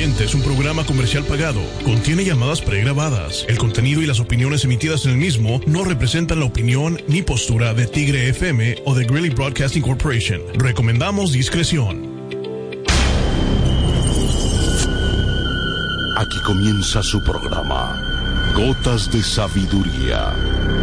siguiente es un programa comercial pagado. Contiene llamadas pregrabadas. El contenido y las opiniones emitidas en el mismo no representan la opinión ni postura de Tigre FM o de Greeley Broadcasting Corporation. Recomendamos discreción. Aquí comienza su programa, Gotas de Sabiduría.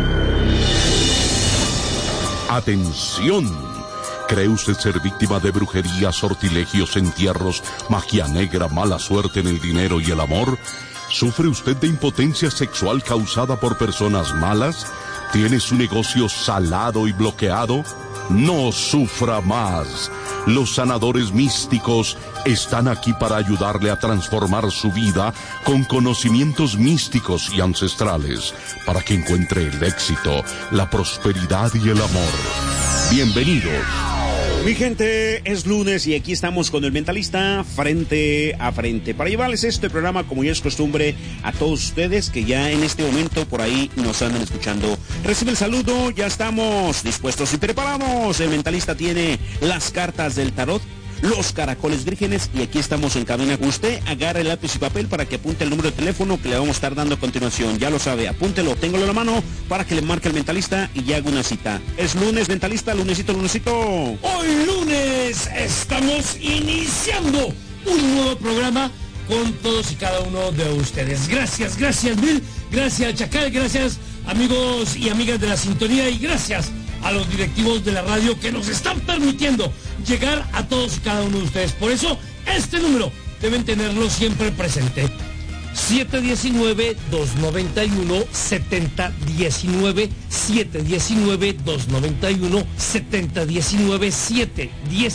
¡Atención! ¿Cree usted ser víctima de brujería, sortilegios, entierros, magia negra, mala suerte en el dinero y el amor? ¿Sufre usted de impotencia sexual causada por personas malas? ¿Tiene su negocio salado y bloqueado? No sufra más. Los sanadores místicos están aquí para ayudarle a transformar su vida con conocimientos místicos y ancestrales para que encuentre el éxito, la prosperidad y el amor. Bienvenidos. Mi gente, es lunes y aquí estamos con el Mentalista frente a frente para llevarles este programa, como ya es costumbre, a todos ustedes que ya en este momento por ahí nos andan escuchando. Recibe el saludo, ya estamos dispuestos y preparados. El Mentalista tiene las cartas del tarot, los caracoles vírgenes y aquí estamos en cabina. Usted agarre lápiz y papel para que apunte el número de teléfono que le vamos a estar dando a continuación. Ya lo sabe, apúntelo, téngalo en la mano para que le marque el Mentalista y ya haga una cita. Es lunes, Mentalista, lunesito. Hoy lunes estamos iniciando un nuevo programa con todos y cada uno de ustedes. Gracias Bill, gracias Chacal, gracias amigos y amigas de la sintonía y gracias a los directivos de la radio que nos están permitiendo llegar a todos y cada uno de ustedes. Por eso, este número deben tenerlo siempre presente. 719-291-7019, 719-291-7019,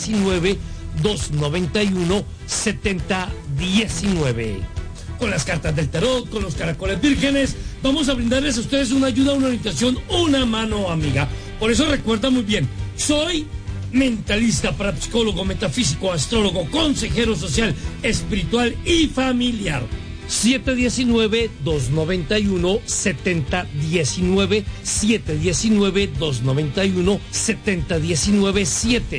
719-291-7019. Con las cartas del tarot, con los caracoles vírgenes, vamos a brindarles a ustedes una ayuda, una orientación, una mano amiga. Por eso recuerda muy bien, soy mentalista, parapsicólogo, metafísico, astrólogo, consejero social, espiritual y familiar. 719-291-7019, 719-291-7019,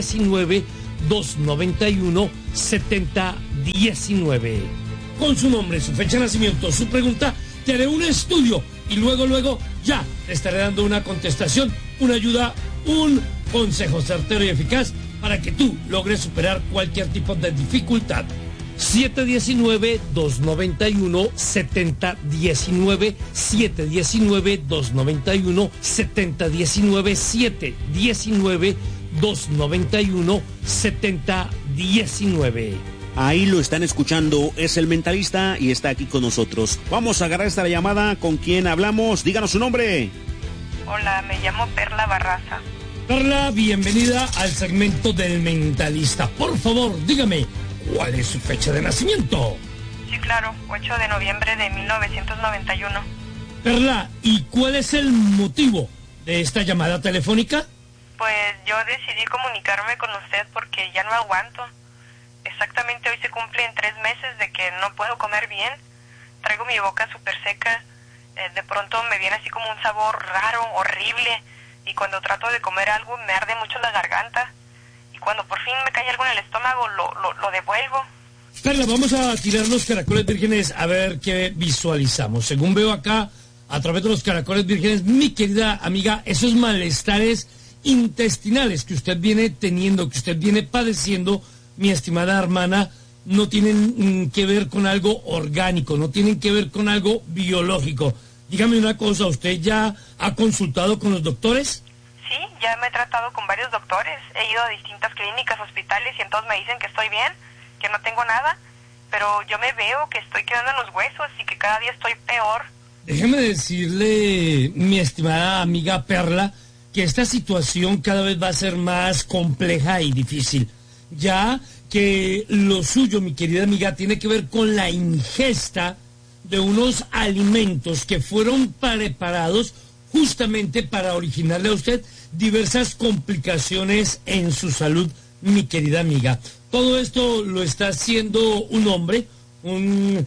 719-291-7019. Con su nombre, su fecha de nacimiento, su pregunta, te haré un estudio y luego ya te estaré dando una contestación, una ayuda, un consejo certero y eficaz para que tú logres superar cualquier tipo de dificultad. 719-291-7019, 719-291-7019, 719-291-7019. Ahí lo están escuchando, es el Mentalista y está aquí con nosotros. Vamos a agarrar esta llamada. ¿Con quién hablamos? Díganos su nombre. Hola, me llamo Perla Barraza. Perla, bienvenida al segmento del Mentalista. Por favor, dígame, ¿cuál es su fecha de nacimiento? Sí, claro, 8 de noviembre de 1991. Perla, ¿y cuál es el motivo de esta llamada telefónica? Pues yo decidí comunicarme con usted porque ya no aguanto. Exactamente hoy se cumplen 3 meses de que no puedo comer bien. Traigo mi boca súper seca. De pronto me viene así como un sabor raro, horrible. Y cuando trato de comer algo me arde mucho la garganta. Y cuando por fin me cae algo en el estómago lo devuelvo. Perla, vamos a tirar los caracoles vírgenes a ver qué visualizamos. Según veo acá, a través de los caracoles vírgenes, mi querida amiga, esos malestares intestinales que usted viene teniendo, que usted viene padeciendo, mi estimada hermana, no tienen que ver con algo orgánico, no tienen que ver con algo biológico. Dígame una cosa, ¿usted ya ha consultado con los doctores? Sí, ya me he tratado con varios doctores. He ido a distintas clínicas, hospitales y todos me dicen que estoy bien, que no tengo nada. Pero yo me veo que estoy quedando en los huesos y que cada día estoy peor. Déjeme decirle, mi estimada amiga Perla, que esta situación cada vez va a ser más compleja y difícil. Ya que lo suyo, mi querida amiga, tiene que ver con la ingesta de unos alimentos que fueron preparados justamente para originarle a usted diversas complicaciones en su salud, mi querida amiga. Todo esto lo está haciendo un hombre, un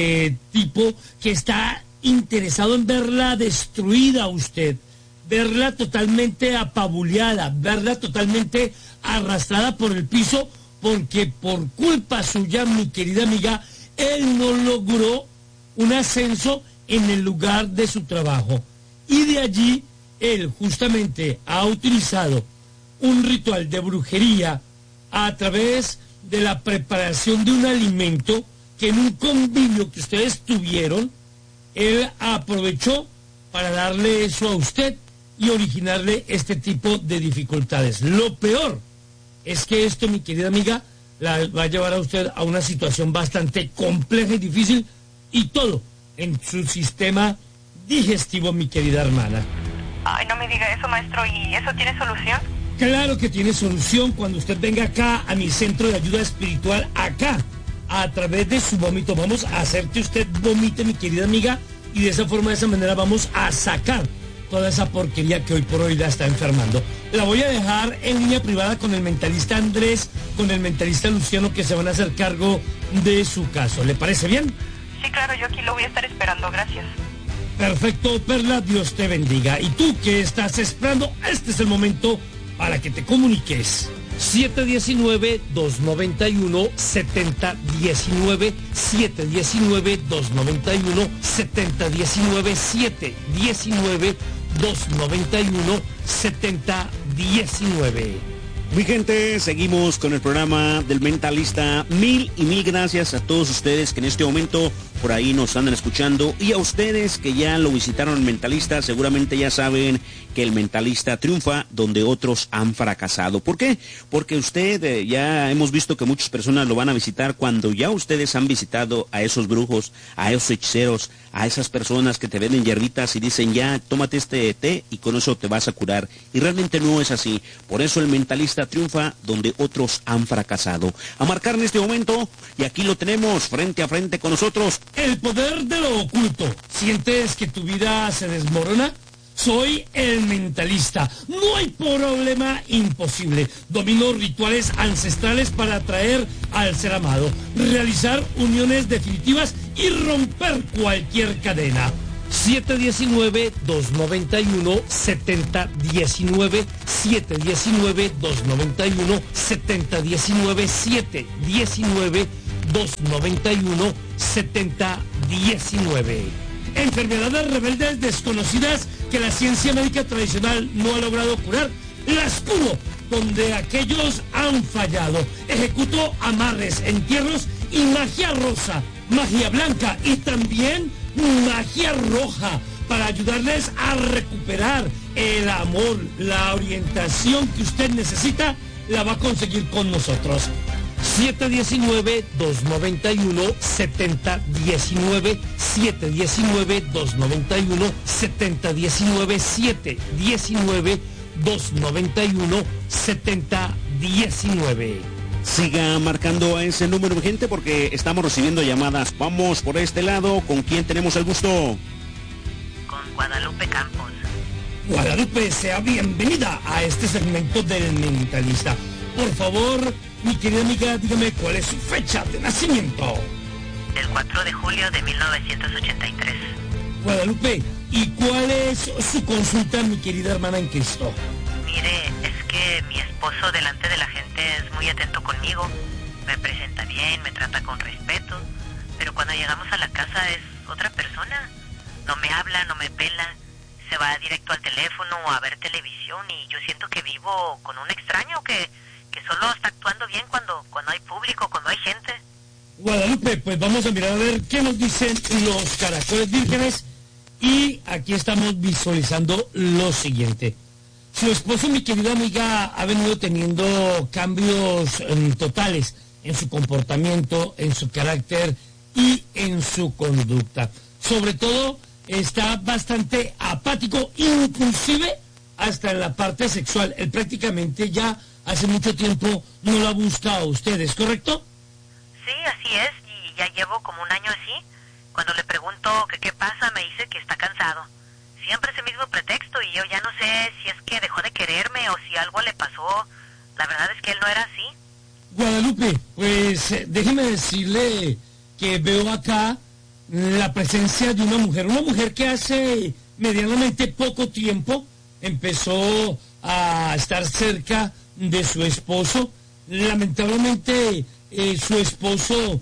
tipo que está interesado en verla destruida a usted, verla totalmente apabuleada, verla totalmente arrastrada por el piso porque por culpa suya, mi querida amiga, él no logró un ascenso en el lugar de su trabajo. Y de allí, él justamente ha utilizado un ritual de brujería a través de la preparación de un alimento que en un convivio que ustedes tuvieron, él aprovechó para darle eso a usted y originarle este tipo de dificultades. Lo peor es que esto, mi querida amiga, la va a llevar a usted a una situación bastante compleja y difícil, y todo en su sistema digestivo, mi querida hermana. Ay, no me diga eso, maestro. ¿Y eso tiene solución? Claro que tiene solución cuando usted venga acá a mi centro de ayuda espiritual, acá, a través de su vómito. Vamos a hacer que usted vomite, mi querida amiga, y de esa forma, de esa manera, vamos a sacar toda esa porquería que hoy por hoy la está enfermando. La voy a dejar en línea privada con el mentalista Andrés, con el mentalista Luciano, que se van a hacer cargo de su caso. ¿Le parece bien? Sí, claro, yo aquí lo voy a estar esperando, gracias. Perfecto, Perla, Dios te bendiga. Y tú que estás esperando, este es el momento para que te comuniques. 719-291-7019, 719-291-7019, 719-291-7019. Mi gente, seguimos con el programa del Mentalista. Mil y mil gracias a todos ustedes que en este momento por ahí nos andan escuchando, y a ustedes que ya lo visitaron el Mentalista. Seguramente ya saben que el Mentalista triunfa donde otros han fracasado. ¿Por qué? Porque usted, ya hemos visto que muchas personas lo van a visitar cuando ya ustedes han visitado a esos brujos, a esos hechiceros, a esas personas que te venden hierbitas y dicen, ya, tómate este té y con eso te vas a curar. Y realmente no es así. Por eso el Mentalista triunfa donde otros han fracasado. A marcar en este momento, y aquí lo tenemos frente a frente con nosotros. El poder de lo oculto. ¿Sientes que tu vida se desmorona? Soy el Mentalista. No hay problema imposible. Domino rituales ancestrales para atraer al ser amado, realizar uniones definitivas y romper cualquier cadena. 719-291-7019, 719-291-7019, 719-291-7019. Enfermedades rebeldes desconocidas que la ciencia médica tradicional no ha logrado curar, las curo donde aquellos han fallado. Ejecuto amarres, entierros y magia rosa, magia blanca y también magia roja para ayudarles a recuperar el amor. La orientación que usted necesita la va a conseguir con nosotros. 719-291-7019, 719-291-7019, 719-291-7019. Siga marcando a ese número, mi gente, porque estamos recibiendo llamadas. Vamos por este lado. ¿Con quién tenemos el gusto? Con Guadalupe Campos. Guadalupe, sea bienvenida a este segmento del Mentalista. Por favor, mi querida amiga, dígame cuál es su fecha de nacimiento. El 4 de julio de 1983. Guadalupe, ¿y cuál es su consulta, mi querida hermana en Cristo? Mire, es que mi esposo delante de la gente es muy atento conmigo. Me presenta bien, me trata con respeto. Pero cuando llegamos a la casa es otra persona. No me habla, no me pela. Se va directo al teléfono o a ver televisión y yo siento que vivo con un extraño que solo está actuando bien cuando hay público, cuando hay gente. Guadalupe, pues vamos a mirar a ver qué nos dicen los caracoles vírgenes. Y aquí estamos visualizando lo siguiente. Su esposo, mi querida amiga, ha venido teniendo cambios totales en su comportamiento, en su carácter y en su conducta. Sobre todo, está bastante apático, inclusive hasta en la parte sexual. Él prácticamente ya hace mucho tiempo no la busca a ustedes, ¿correcto? Sí, así es, y ya llevo como un año así. Cuando le pregunto que qué pasa, me dice que está cansado. Siempre ese mismo pretexto y yo ya no sé si es que dejó de quererme o si algo le pasó. La verdad es que él no era así. Guadalupe, pues déjeme decirle que veo acá la presencia de una mujer que hace medianamente poco tiempo empezó a estar cerca de su esposo lamentablemente su esposo,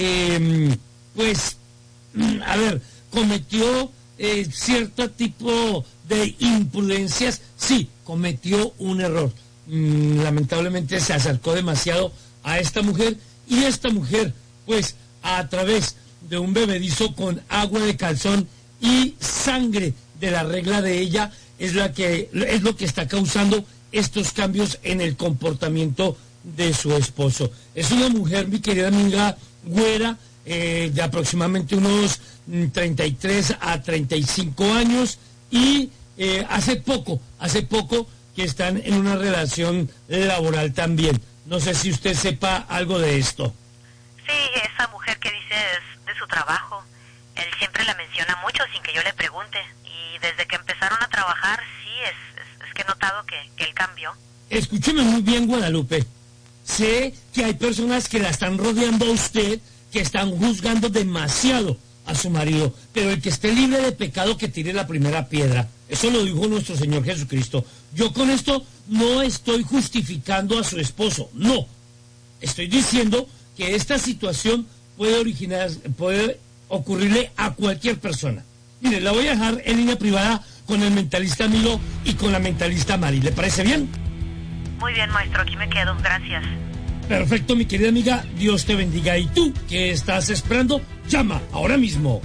cometió cierto tipo de imprudencias. Sí, cometió un error. Lamentablemente se acercó demasiado a esta mujer, y esta mujer, pues, a través de un bebedizo con agua de calzón y sangre de la regla de ella, es lo que está causando estos cambios en el comportamiento de su esposo. Es una mujer, mi querida amiga, güera, de aproximadamente unos 33 a 35 años, y hace poco que están en una relación laboral también. No sé si usted sepa algo de esto. Sí, esa mujer que dices de su trabajo, él siempre la menciona mucho sin que yo le pregunte, y desde que empezaron a trabajar, sí, es que he notado que él cambió. Escúcheme muy bien, Guadalupe. Sé que hay personas que la están rodeando a usted, que están juzgando demasiado a su marido, pero el que esté libre de pecado, que tire la primera piedra. Eso lo dijo nuestro Señor Jesucristo. Yo con esto no estoy justificando a su esposo, no. Estoy diciendo que esta situación puede ocurrirle a cualquier persona. Mire, la voy a dejar en línea privada con el mentalista Milo y con la mentalista Mari. ¿Le parece bien? Muy bien, maestro, aquí me quedo, gracias. Perfecto, mi querida amiga, Dios te bendiga. ¿Y tú qué estás esperando? Llama ahora mismo.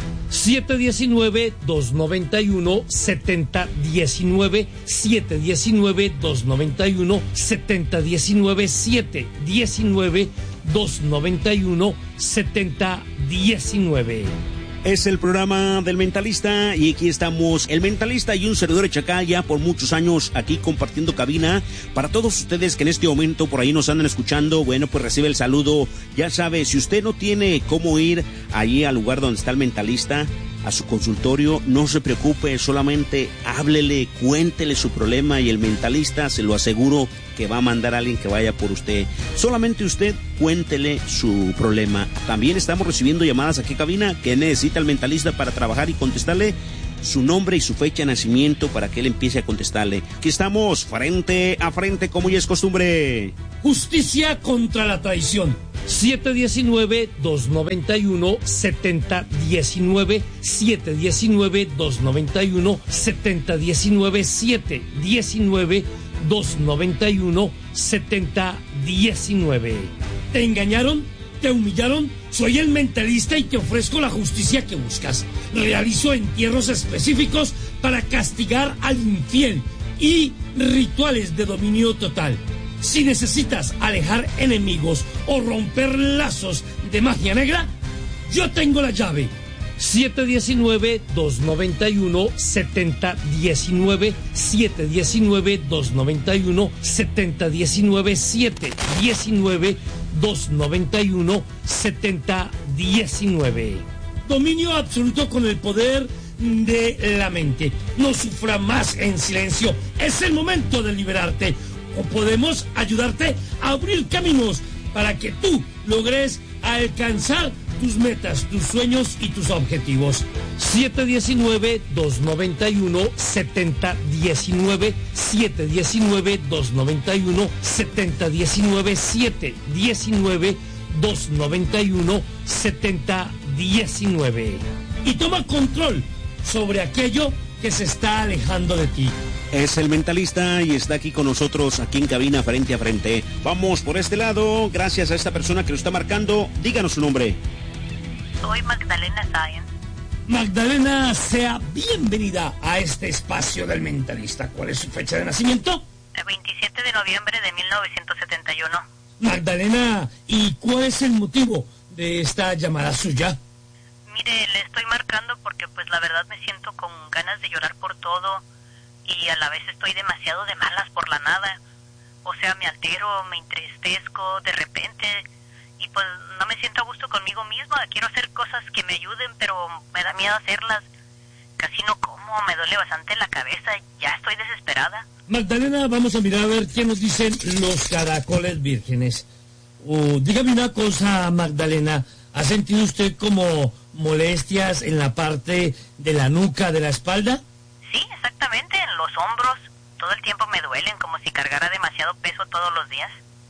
719-291-7019, 719-291-7019, 719-291-7019. Es el programa del Mentalista, y aquí estamos, el Mentalista y un servidor de Chacal, ya por muchos años aquí compartiendo cabina. Para todos ustedes que en este momento por ahí nos andan escuchando, bueno, pues recibe el saludo. Ya sabe, si usted no tiene cómo ir allí al lugar donde está el Mentalista, a su consultorio, no se preocupe, solamente háblele, cuéntele su problema, y el Mentalista, se lo aseguro, que va a mandar a alguien que vaya por usted. Solamente usted cuéntele su problema. También estamos recibiendo llamadas aquí en cabina. ¿Qué necesita el Mentalista para trabajar y contestarle? Su nombre y su fecha de nacimiento para que él empiece a contestarle. Aquí estamos, frente a frente, como ya es costumbre. Justicia contra la traición. 719-291-7019, 719-291-7019, 719-291-7019. ¿Te engañaron? ¿Te humillaron? Soy el Mentalista y te ofrezco la justicia que buscas. Realizo entierros específicos para castigar al infiel y rituales de dominio total. Si necesitas alejar enemigos o romper lazos de magia negra, yo tengo la llave. 719-291-7019, 719-291-7019, 719-291-7019. Dominio absoluto con el poder de la mente. No sufra más en silencio. Es el momento de liberarte. O podemos ayudarte a abrir caminos para que tú logres alcanzar tus metas, tus sueños y tus objetivos. 719-291-7019, 719-291-7019, 719-291-7019. Y toma control sobre aquello que se está alejando de ti. Es el Mentalista y está aquí con nosotros, aquí en cabina, frente a frente. Vamos por este lado, gracias a esta persona que lo está marcando. Díganos su nombre. Soy Magdalena Sáenz. Magdalena, sea bienvenida a este espacio del Mentalista. ¿Cuál es su fecha de nacimiento? El 27 de noviembre de 1971. Magdalena, ¿y cuál es el motivo de esta llamada suya? Mire, le estoy marcando porque pues la verdad me siento con ganas de llorar por todo, y a la vez estoy demasiado de malas por la nada. O sea, me altero, me entristezco de repente, y pues no me siento a gusto conmigo misma. Quiero hacer cosas que me ayuden, pero me da miedo hacerlas. Casi no como, me duele bastante la cabeza, ya estoy desesperada. Magdalena, vamos a mirar a ver qué nos dicen los caracoles vírgenes. Dígame una cosa, Magdalena, ¿ha sentido usted como molestias en la parte de la nuca, de la espalda? Sí, exactamente, en los hombros. Todo el tiempo me duelen, como si cargara demasiado peso todos los días.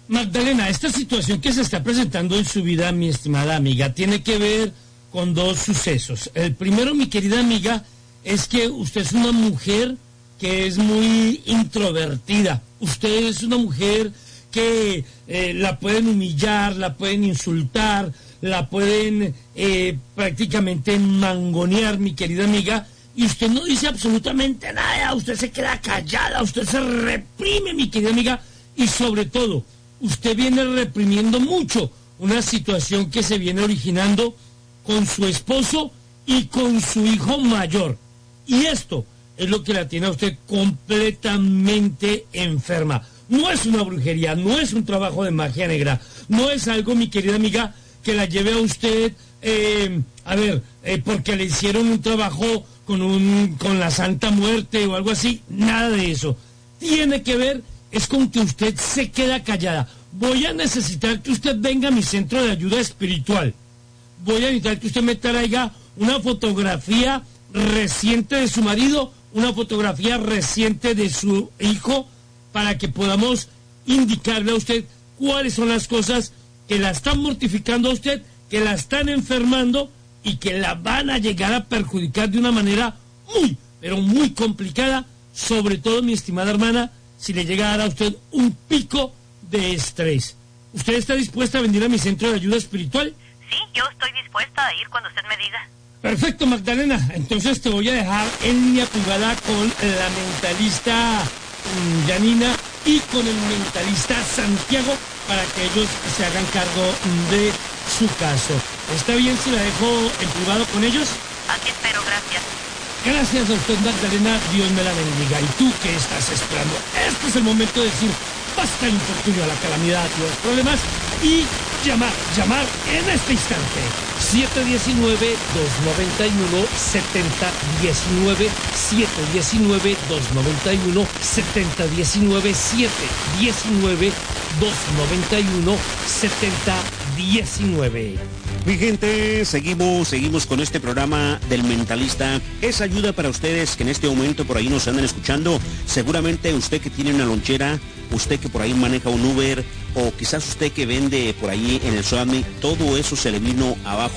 Magdalena, esta situación que se está presentando en su vida, mi estimada amiga, tiene que ver con dos sucesos. El primero, mi querida amiga, es que usted es una mujer que es muy introvertida. Usted es una mujer que la pueden humillar, la pueden insultar, la pueden prácticamente mangonear, mi querida amiga, y usted no dice absolutamente nada, usted se queda callada, usted se reprime, mi querida amiga, y sobre todo, usted viene reprimiendo mucho una situación que se viene originando con su esposo y con su hijo mayor. Y esto es lo que la tiene a usted completamente enferma. No es una brujería, no es un trabajo de magia negra, no es algo, mi querida amiga, que la lleve a usted, porque le hicieron un trabajo con la Santa Muerte o algo así, nada de eso. Tiene que ver, es con que usted se queda callada. Voy a necesitar que usted venga a mi centro de ayuda espiritual. Voy a necesitar que usted me traiga una fotografía reciente de su marido, una fotografía reciente de su hijo, para que podamos indicarle a usted cuáles son las cosas que la están mortificando a usted, que la están enfermando y que la van a llegar a perjudicar de una manera muy, pero muy complicada, sobre todo, mi estimada hermana, si le llega a dar a usted un pico de estrés. ¿Usted está dispuesta a venir a mi centro de ayuda espiritual? Sí, yo estoy dispuesta a ir cuando usted me diga. Perfecto, Magdalena. Entonces te voy a dejar en línea privada con la mentalista Janina y con el mentalista Santiago para que ellos se hagan cargo de su caso. ¿Está bien si la dejo en privado con ellos? Aquí espero, gracias. Gracias a usted, Magdalena. Dios me la bendiga. ¿Y tú qué estás esperando? Este es el momento de decir basta el infortunio, a la calamidad y los problemas y llamar en este instante. 719-291-7019, 719-291-7019, 719-291-7019. Mi gente, seguimos con este programa del mentalista. Es ayuda para ustedes que en este momento por ahí nos andan escuchando. Seguramente usted que tiene una lonchera, usted que por ahí maneja un Uber, o quizás usted que vende por ahí en el Suami, todo eso se le vino abajo